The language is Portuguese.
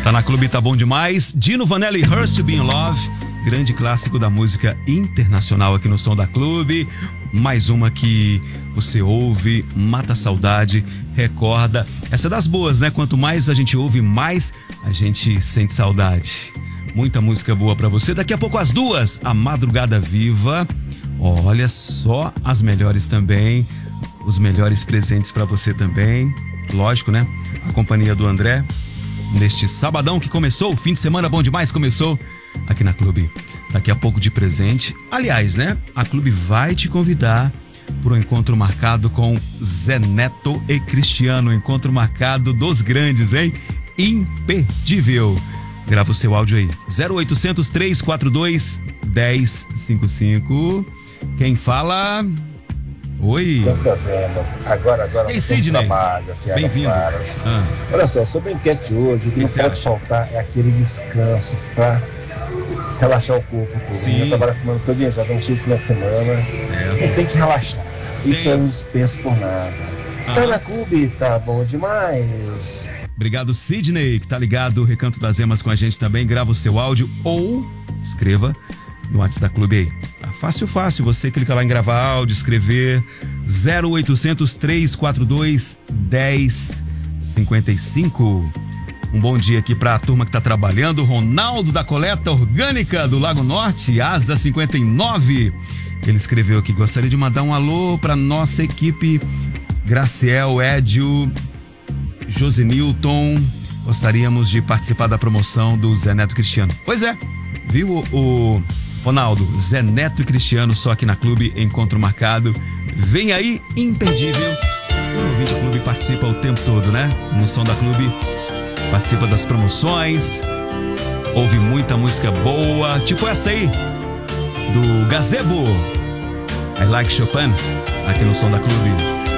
Tá na Clube, tá bom demais. Dino Vanelli, Hurst to Be in Love, grande clássico da música internacional aqui no Som da Clube. Mais uma que você ouve, mata a saudade, recorda. Essa é das boas, né? Quanto mais a gente ouve, mais a gente sente saudade. Muita música boa pra você. Daqui a pouco às 2, a Madrugada Viva. Olha só as melhores também. Os melhores presentes pra você também. Lógico, né? A companhia do André. Neste sabadão que começou, o fim de semana bom demais começou aqui na Clube. Daqui a pouco de presente. Aliás, né? A Clube vai te convidar para um encontro marcado com Zé Neto e Cristiano. Encontro marcado dos grandes, hein? Imperdível. Grava o seu áudio aí. 0800 342 1055. Quem fala? Oi. Agora Ei, Sidney. Bem-vindo. Olha só, sobre a enquete de hoje, o que não pode faltar é aquele descanso pra relaxar o corpo. Eu trabalho a semana toda, já dá um cheio de final de semana. E tem que relaxar. Isso eu não dispenso por nada. Tá na Clube, tá bom demais. Obrigado, Sidney, que tá ligado, Recanto das Emas com a gente também. Grava o seu áudio ou escreva no WhatsApp da Clube aí. Tá fácil, você clica lá em gravar áudio, escrever 0800 342 1055. Um bom dia aqui pra turma que tá trabalhando. Ronaldo da Coleta Orgânica do Lago Norte, Asa 59. Ele escreveu aqui: gostaria de mandar um alô pra nossa equipe, Graciel, Edio, Josenilton. Gostaríamos de participar da promoção do Zé Neto Cristiano. Pois é, viu o Ronaldo? Zé Neto e Cristiano só aqui na Clube, encontro marcado. Vem aí, imperdível. O ouvinte da Clube participa o tempo todo, né? No Som da Clube, participa das promoções, ouve muita música boa, tipo essa aí, do Gazebo, I Like Chopin, aqui no Som da Clube.